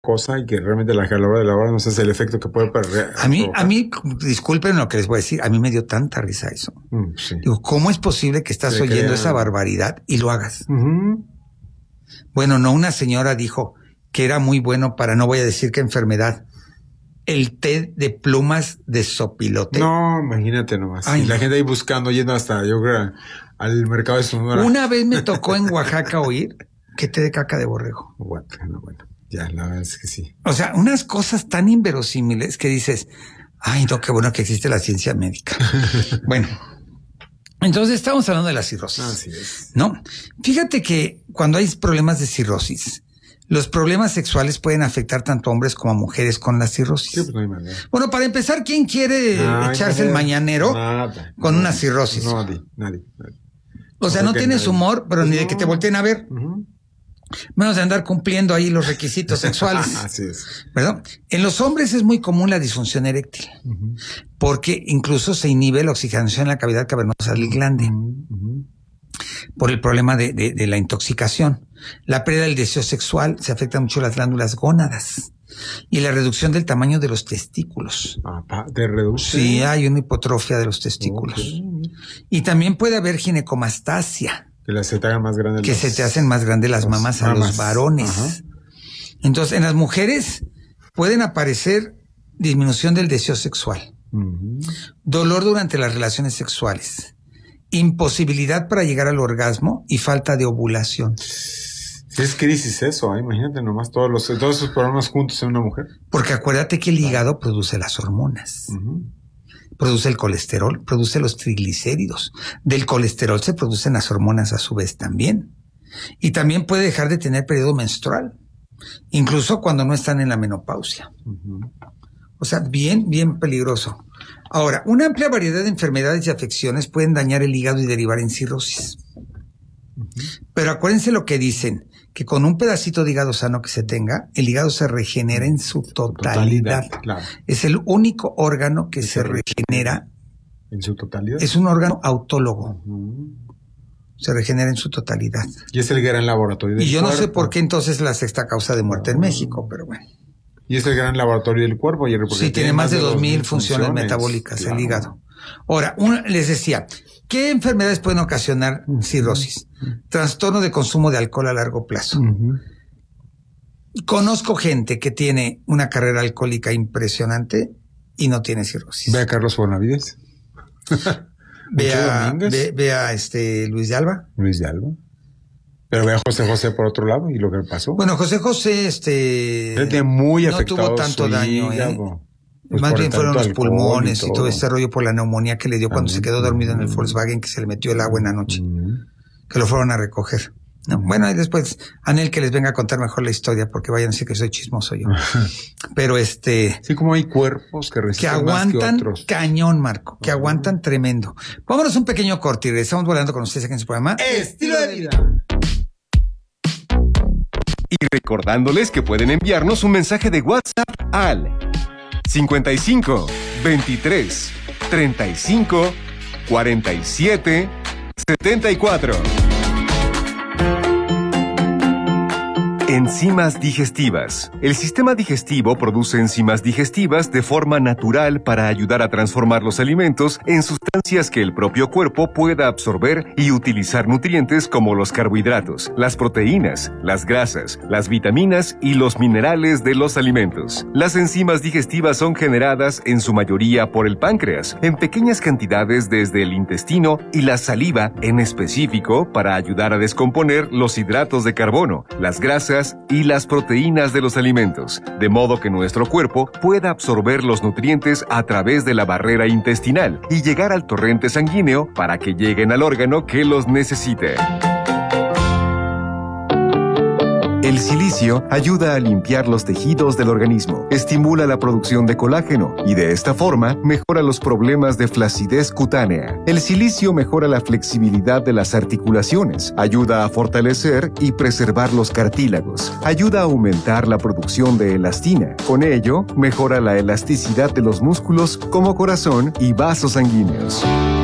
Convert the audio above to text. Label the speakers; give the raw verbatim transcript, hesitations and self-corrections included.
Speaker 1: cosa y que realmente la, a la hora de la hora no sé si el efecto que puede perder.
Speaker 2: A mí, a mí, disculpen lo que les voy a decir, a mí me dio tanta risa eso. Mm, sí. Digo, ¿cómo es posible que estás Se oyendo crean... esa barbaridad y lo hagas? Uh-huh. Bueno, no, una señora dijo que era muy bueno para, no voy a decir qué enfermedad, el té de plumas de sopilote.
Speaker 1: No, imagínate nomás. Ay, y la no. gente ahí buscando, yendo hasta, yo creo, al mercado de Sonora.
Speaker 2: Una vez me tocó en Oaxaca oír que té de caca de borrego.
Speaker 1: Bueno, bueno. Ya, la verdad es que sí.
Speaker 2: O sea, unas cosas tan inverosímiles que dices, ay, no, qué bueno que existe la ciencia médica. Bueno, entonces estamos hablando de la cirrosis.
Speaker 1: Así es.
Speaker 2: ¿No? Fíjate que cuando hay problemas de cirrosis, los problemas sexuales pueden afectar tanto a hombres como a mujeres con la cirrosis.
Speaker 1: Sí, pues no hay manera.
Speaker 2: Bueno, para empezar, ¿quién quiere Ay, echarse no, el mañanero
Speaker 1: nada,
Speaker 2: con
Speaker 1: no,
Speaker 2: una cirrosis?
Speaker 1: Nadie, nadie, nadie.
Speaker 2: O sea, no, no tienes nadie. humor, pero pues ni no. de que te volteen a ver. Uh-huh. Menos de andar cumpliendo ahí los requisitos sexuales.
Speaker 1: Así es.
Speaker 2: ¿Verdad? En los hombres es muy común la disfunción eréctil, uh-huh. porque incluso se inhibe la oxigenación en la cavidad cavernosa del glande, uh-huh. por el problema de, de, de la intoxicación. La pérdida del deseo sexual se afecta mucho las glándulas gónadas y la reducción del tamaño de los testículos.
Speaker 1: Ah, ¿te reduce?
Speaker 2: Sí, hay una hipotrofia de los testículos. Okay. Y también puede haber ginecomastasia.
Speaker 1: Que las se te hagan más grandes.
Speaker 2: Que las, se te hacen más grandes las mamas a mamas. los varones. Ajá. Entonces, en las mujeres pueden aparecer disminución del deseo sexual, uh-huh. dolor durante las relaciones sexuales, imposibilidad para llegar al orgasmo y falta de ovulación.
Speaker 1: Sí, es crisis eso, ¿eh? Imagínate nomás todos los todos esos problemas juntos en una mujer.
Speaker 2: Porque acuérdate que el hígado produce las hormonas. Uh-huh. Produce el colesterol, produce los triglicéridos. Del colesterol se producen las hormonas a su vez también. Y también puede dejar de tener periodo menstrual, incluso cuando no están en la menopausia. Uh-huh. O sea, bien, bien peligroso. Ahora, una amplia variedad de enfermedades y afecciones pueden dañar el hígado y derivar en cirrosis. Uh-huh. Pero acuérdense lo que dicen, que con un pedacito de hígado sano que se tenga, el hígado se regenera en su totalidad. totalidad claro. Es el único órgano que se, se regenera.
Speaker 1: ¿En su totalidad?
Speaker 2: Es un órgano autólogo. Uh-huh. Se regenera en su totalidad.
Speaker 1: Y es el gran laboratorio del cuerpo.
Speaker 2: Y yo cuerpo. no sé por qué entonces la sexta causa de muerte uh-huh. en México, pero bueno.
Speaker 1: Y es el gran laboratorio del cuerpo. Y
Speaker 2: sí, tiene, tiene más de dos mil funciones, funciones metabólicas, claro. el hígado. Ahora, una, les decía, ¿qué enfermedades pueden ocasionar cirrosis? Uh-huh. Trastorno de consumo de alcohol a largo plazo. Uh-huh. Conozco gente que tiene una carrera alcohólica impresionante y no tiene cirrosis.
Speaker 1: Ve a Carlos Bonavides.
Speaker 2: ve, a, ve, ve a este Luis de Alba.
Speaker 1: Luis de Alba. Pero ve a José José por otro lado y lo que pasó.
Speaker 2: Bueno, José José, este...
Speaker 1: Él tiene muy afectado.
Speaker 2: No tuvo tanto daño, ¿eh? Pues más bien fueron los pulmones y todo. y todo este rollo por la neumonía que le dio cuando uh-huh. se quedó dormido en el Volkswagen, que se le metió el agua en la noche, uh-huh. que lo fueron a recoger. No, uh-huh. Bueno, y después Anel que les venga a contar mejor la historia, porque vayan a decir que soy chismoso yo. Uh-huh. Pero este...
Speaker 1: Sí, como hay cuerpos que resisten
Speaker 2: que aguantan
Speaker 1: más que otros.
Speaker 2: Cañón, Marco, que uh-huh. aguantan tremendo. Vámonos un pequeño corte y regresamos volando con ustedes aquí en su programa
Speaker 1: Estilo de Vida.
Speaker 3: Y recordándoles que pueden enviarnos un mensaje de WhatsApp al cincuenta y cinco, veintitrés, treinta y cinco, cuarenta y siete, setenta y cuatro. Enzimas digestivas. El sistema digestivo produce enzimas digestivas de forma natural para ayudar a transformar los alimentos en sustancias que el propio cuerpo pueda absorber y utilizar nutrientes como los carbohidratos, las proteínas, las grasas, las vitaminas y los minerales de los alimentos. Las enzimas digestivas son generadas en su mayoría por el páncreas, en pequeñas cantidades desde el intestino y la saliva en específico para ayudar a descomponer los hidratos de carbono, las grasas y las proteínas de los alimentos, de modo que nuestro cuerpo pueda absorber los nutrientes a través de la barrera intestinal y llegar al torrente sanguíneo para que lleguen al órgano que los necesite. El silicio ayuda a limpiar los tejidos del organismo, estimula la producción de colágeno y de esta forma mejora los problemas de flacidez cutánea. El silicio mejora la flexibilidad de las articulaciones, ayuda a fortalecer y preservar los cartílagos, ayuda a aumentar la producción de elastina. Con ello, mejora la elasticidad de los músculos como corazón y vasos sanguíneos.